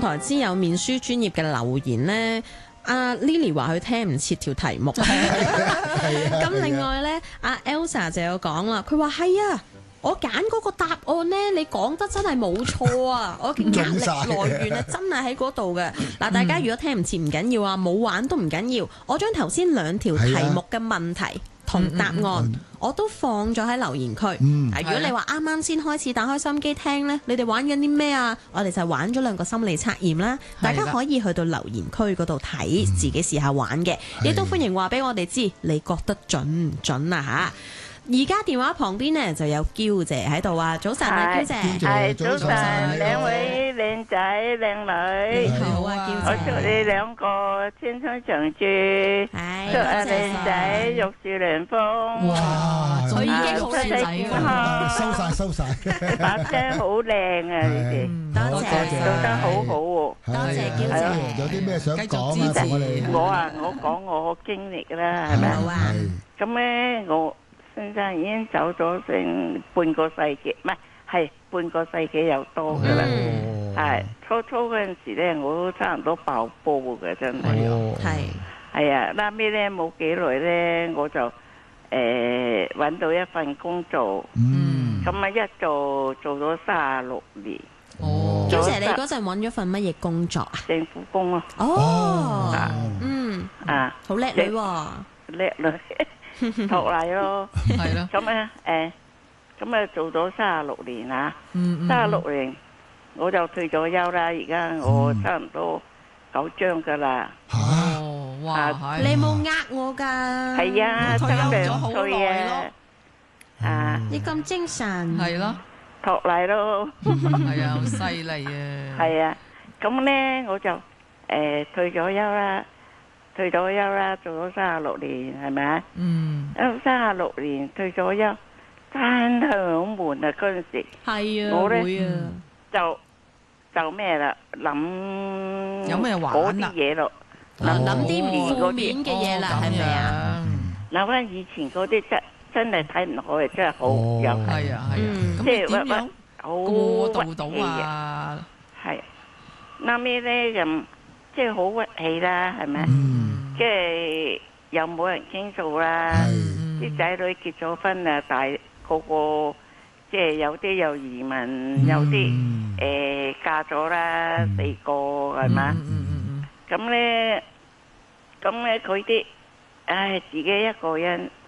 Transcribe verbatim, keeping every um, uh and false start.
台之友面書專頁嘅留言呢，阿 Lily 話佢聽唔切條題目。咁另外呢，阿 Elsa 就有講啦，佢話係啊。我揀嗰個答案呢，你講得真係冇錯啊！我嘅壓力來源啊，真係喺嗰度嘅。嗱，大家如果聽唔切唔緊要啊，冇玩都唔緊要。我將頭先兩條題目嘅問題同答案，我都放咗喺留言區。嗱，如果你話啱啱先開始打開心機聽呢，你哋玩緊啲咩啊？我哋就玩咗兩個心理測驗啦，大家可以去到留言區嗰度睇，自己試下玩嘅。亦都歡迎話俾我哋知，你覺得準唔準啊？嚇！而家電話旁邊呢就有嬌姐喺度啊！早晨啊，嬌姐， 係早晨，兩位靚仔靚女， 好啊，嬌姐， 我祝你兩個青春常駐，祝阿靚仔玉樹臨風。 哇！ 佢已經好靚仔啦，收晒收晒， 把聲好靚啊！你哋多謝， 做得好好喎。 多謝嬌姐， 有啲咩想講啊？同我哋， 我啊，我講我經歷啦，係咪？ 好啊。 咁咧，我先生已經走咗成半個世紀，唔係係半個世紀又多噶啦。係初初嗰陣時咧，我都差唔多爆煲嘅，真係。 係係啊，拉尾咧冇幾耐咧，我就誒揾到一份工作。嗯。咁啊，一做做咗三十六年。 哦。嬌姐，你嗰陣揾咗份乜嘢工作啊？ 政府工咯。 哦。嗯。啊，好叻女喎。 叻女。托賴咯，係咯，咁咧誒，咁啊做咗三十六年啊，三十六年我就退咗休啦。而家我差唔多九張噶啦。 哦，哇！ 你冇呃我噶？ 係啊， 退休咗好耐咯。 啊， 你咁精神， 係咯， 托賴咯， 係啊，好犀利啊！ 係啊，咁咧我就誒退咗休啦。退咗休啦，做咗三十六年，係咪啊？嗯。咁三十六年退咗休，真係好悶啊！嗰陣時， 係啊， 我咧會啊， 就就咩啦，諗有咩玩嗰啲嘢咯， 諗諗啲負面嘅嘢啦，係咪啊？ 諗翻以前嗰啲真真係睇唔開，真係好有係啊係啊，咁你點樣過渡到啊？ 係，後尾咧就即係好屈氣啦，係咪？即係又冇人傾訴啦，啲仔女結咗婚啊，大個個即係有啲有移民，有啲誒嫁咗啦，四個係嘛？咁咧，咁咧佢啲，唉，自己一個人